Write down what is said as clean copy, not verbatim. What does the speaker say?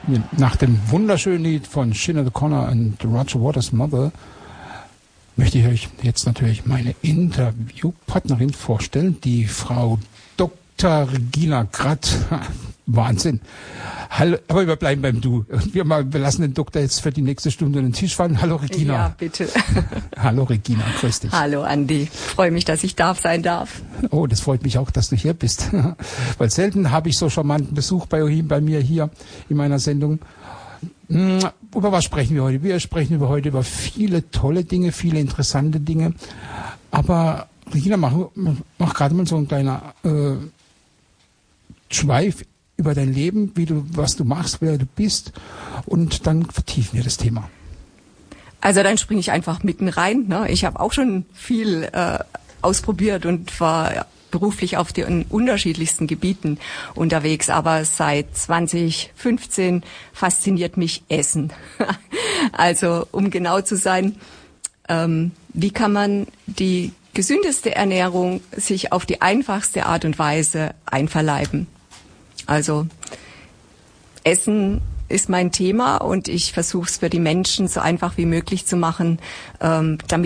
Nach dem wunderschönen Lied von Sinead O'Connor und Roger Waters' Mother möchte ich euch jetzt natürlich meine Interviewpartnerin vorstellen, die Frau Dr. Regina Gratt. Wahnsinn. Hallo, aber wir bleiben beim Du. Wir lassen den Doktor jetzt für die nächste Stunde an den Tisch fallen. Hallo Regina. Ja, bitte. Hallo Regina, grüß dich. Hallo Andi, freue mich, dass ich sein darf. Oh, das freut mich auch, dass du hier bist. Weil selten habe ich so charmanten Besuch bei mir hier in meiner Sendung. Über was sprechen wir heute? Wir sprechen heute über viele tolle Dinge, viele interessante Dinge. Aber Regina, mach gerade mal so ein kleiner Schweif über dein Leben, was du machst, wer du bist, und dann vertiefen wir das Thema. Also dann springe ich einfach mitten rein. Ne? Ich habe auch schon viel ausprobiert und war beruflich auf den unterschiedlichsten Gebieten unterwegs, aber seit 2015 fasziniert mich Essen. Also um genau zu sein, wie kann man die gesündeste Ernährung sich auf die einfachste Art und Weise einverleiben? Also Essen ist mein Thema und ich versuche es für die Menschen so einfach wie möglich zu machen, damit